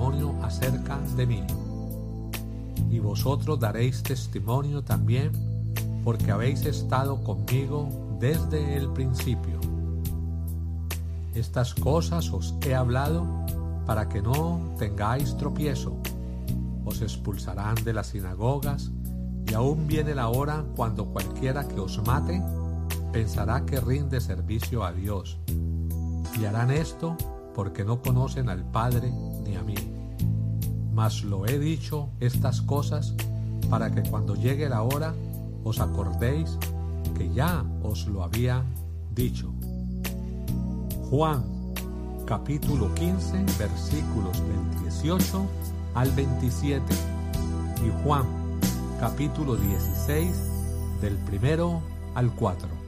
testimonio acerca de mí. Y vosotros daréis testimonio también, porque habéis estado conmigo desde el principio. Estas cosas os he hablado para que no tengáis tropiezo. Os expulsarán de las sinagogas, y aún viene la hora cuando cualquiera que os mate pensará que rinde servicio a Dios. Y harán esto porque no conocen al Padre ni a mí. Mas lo he dicho estas cosas para que cuando llegue la hora os acordéis que ya os lo había dicho. Juan, capítulo 15, versículos del 18 al 27. Y Juan, capítulo 16, del 1 al 4.